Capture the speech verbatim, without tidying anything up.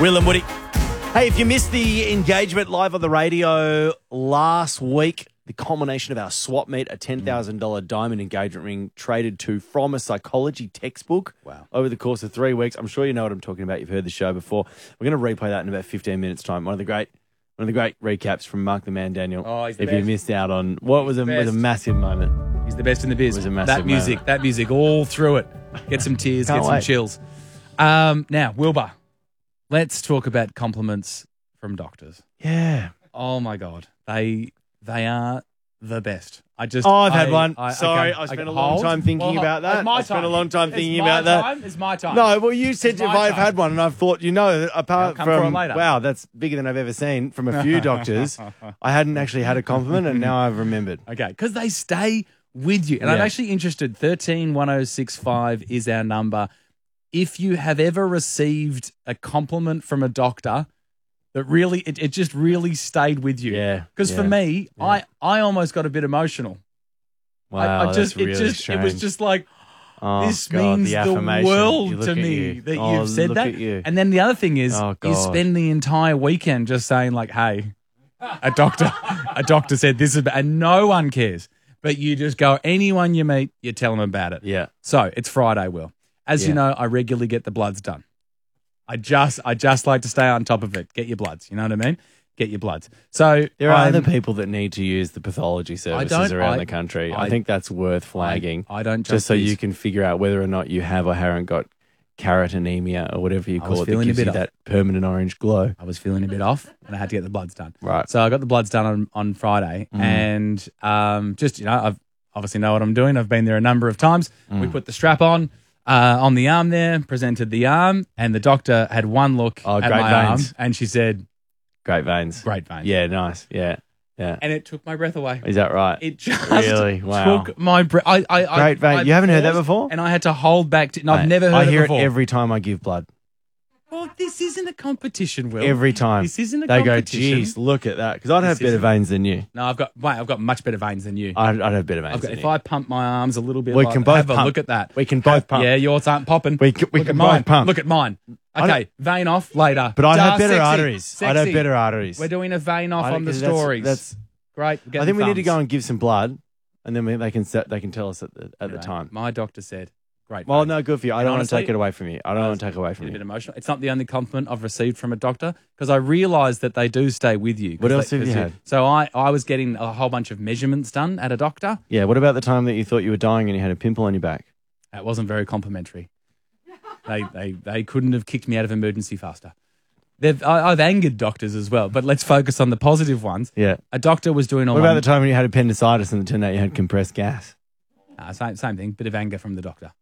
Will and Woody. Hey, if you missed the engagement live on the radio last week, the culmination of our swap meet, a ten thousand dollars diamond engagement ring traded to from a psychology textbook. Wow. Over the course of three weeks. I'm sure you know what I'm talking about. You've heard the show before. We're going to replay that in about fifteen minutes' time. One of the great one of the great recaps from Mark the Man Daniel. Oh, he's the If best. you missed out on what was a, was a Best. massive moment. He's the best in the biz. It was a massive that music, moment. that music all through it. Get some tears, Can't get some wait. chills. Um, now, Wilbur, let's talk about compliments from doctors. Yeah. Oh my God, they they are the best. I just Oh, I've had I- one. I- Sorry, okay, I spent okay, a long hold. time thinking Well, about that. It's my I spent time. a long time It's thinking my about that. time. It's my time. No, well, you said It's if my I've time. had one, and I've thought, you know, that apart Yeah, I'll come for from, it later. wow, that's bigger than I've ever seen from a few doctors, I hadn't actually had a compliment, and now I've remembered. Okay, because they stay with you. And I'm Yeah. actually interested. thirteen one oh six five is our number. If you have ever received a compliment from a doctor that really, it, it just really stayed with you. Yeah, Because for yeah, me, yeah. I, I almost got a bit emotional. Wow, I, I just, that's really it just, strange. it was just like, Oh, this God, means the, the, affirmation. You world look to at me you. that Oh, you've said look that. at you. And then the other thing is, Oh, you God. spend the entire weekend just saying like, hey, a doctor, a doctor said this is, and no one cares. But you just go, anyone you meet, you tell them about it. Yeah. So it's Friday, Will. As you Yeah. know, I regularly get the bloods done. I just, I just like to stay on top of it. Get your bloods. You know what I mean? Get your bloods. So There are I'm- other people that need to use the pathology services don't- around I- the country. I, I- think that's worth flagging. I don't just just so use- you can figure out whether or not you have or haven't got carotenoemia or whatever you I was call it that feeling a gives you bit off. that permanent orange glow. I was feeling a bit off and I had to get the bloods done. Right. So I got the bloods done on, on Friday Mm. and um, just, you know, I've obviously know what I'm doing. I've been there a number of times. We Mm. put the strap on uh, on the arm there, presented the arm, and the doctor had one look Oh, at great my veins. arm and she said, Great veins. great veins. Yeah, nice. Yeah. Yeah. And it took my breath away. Is that right? It just Really? Wow. took my breath. I, I, I, Great vein. I You haven't heard that paused before? And I had to hold back. To, no, I've Mate, never heard I it hear before. it every time I give blood. Well, this isn't a competition, Will. Every time. This isn't a they go, competition. geez, look at that. Because I'd have This better isn't- veins than you. No, I've got wait, I've got much better veins than you. I'd, I'd have better veins I've got, than if you. I pump my arms a little bit, We like, can both have a pump. look at that. We can both pump. Yeah, yours aren't popping. We can- we Look can at both mine. pump. Look at mine. I Okay, vein off later. But I'd Ah, have better sexy, arteries. I'd have sexy. better arteries. We're doing a vein off I- on the 'cause that's- stories. That's, Great. we're I getting think we need to thumbs. go and give some blood, and then we, they can set, they can tell us at the, at the Anyway, time. My doctor said, great. Well, vein. no, good for you. I And don't want honestly, to take it away from you. I don't I want was to take it away a from bit you. emotional. It's not the only compliment I've received from a doctor because I realised that they do stay with you. 'Cause What else they- have you 'cause had? So I, I was getting a whole bunch of measurements done at a doctor. Yeah. What about the time that you thought you were dying and you had a pimple on your back? That wasn't very complimentary. they, they, they couldn't have kicked me out of emergency faster. They've, I, I've angered doctors as well, but let's focus on the positive ones. Yeah. A doctor was doing all What my... about the time when you had appendicitis and it turned out you had compressed gas? Uh, same, same thing, bit of anger from the doctor.